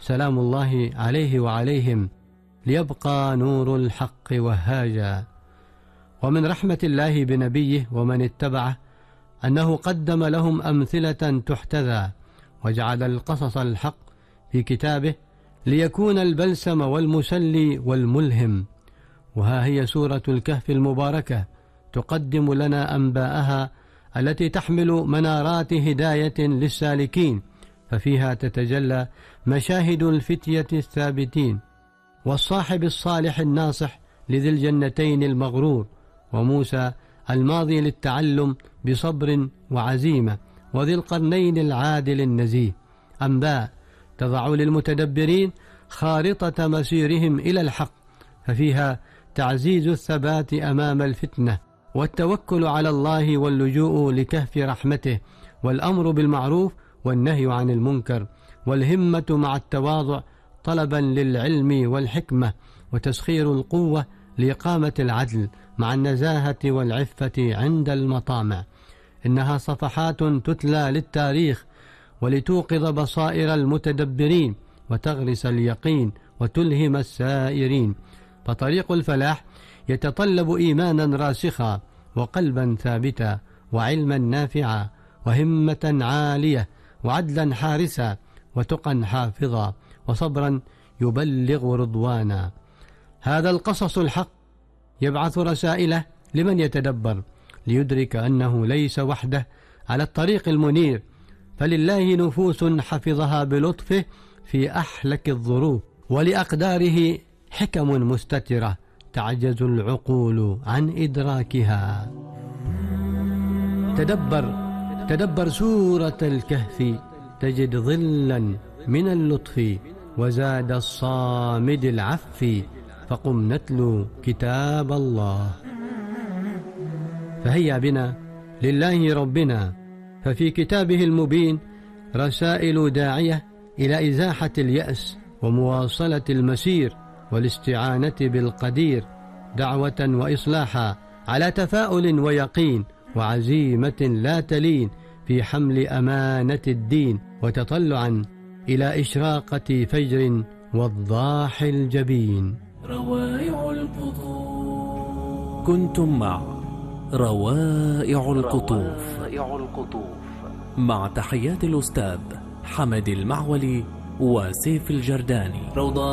سلام الله عليه وعليهم ليبقى نور الحق وهاجا. ومن رحمة الله بنبيه ومن اتبعه أنه قدم لهم أمثلة تحتذى، وجعل القصص الحق في كتابه ليكون البلسم والمسلي والملهم. وها هي سورة الكهف المباركة تقدم لنا أنباءها التي تحمل منارات هداية للسالكين، ففيها تتجلى مشاهد الفتية الثابتين، والصاحب الصالح الناصح لذي الجنتين المغرور، وموسى الماضي للتعلم بصبر وعزيمة، وذي القرنين العادل النزيه. أنباء تضع للمتدبرين خارطة مسيرهم إلى الحق، ففيها تعزيز الثبات أمام الفتنة، والتوكل على الله، واللجوء لكهف رحمته، والأمر بالمعروف والنهي عن المنكر، والهمة مع التواضع طلبا للعلم والحكمة، وتسخير القوة لإقامة العدل مع النزاهة والعفة عند المطامع. إنها صفحات تتلى للتاريخ ولتوقظ بصائر المتدبرين، وتغرس اليقين وتلهم السائرين. فطريق الفلاح يتطلب إيمانا راسخا، وقلبا ثابتا، وعلما نافعا، وهمة عالية، وعدلا حارسا، وتقا حافظا، وصبرا يبلغ رضوانا. هذا القصص الحق يبعث رسائله لمن يتدبر، ليدرك أنه ليس وحده على الطريق المنير، فلله نفوس حفظها بلطفه في أحلك الظروف، ولأقداره حكم مستترة تعجز العقول عن إدراكها. تدبر سورة الكهف تجد ظلا من اللطف، وزاد الصامد العف، فقم نتلو كتاب الله. فهيا بنا لله ربنا، ففي كتابه المبين رسائل داعية إلى إزاحة اليأس ومواصلة المسير والاستعانة بالقدير، دعوة وإصلاحا على تفاؤل ويقين، وعزيمة لا تلين في حمل أمانة الدين، وتطلعا إلى إشراقة فجر والضاح الجبين. روائع القطوف. كنتم مع روائع القطوف مع تحيات الأستاذ حمد المعولي وسيف الجرداني.